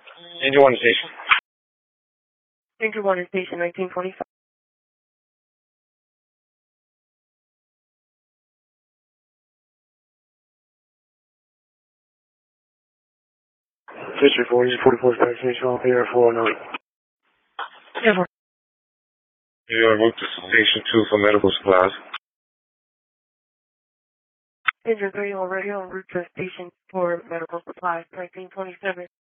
Danger 1 station. Danger 1 is station 1925. District 40, 44 station off here, 409. Yeah, You are moved to station 2 for medical supplies. Danger 3 already en route to station 4 medical supplies, 1927.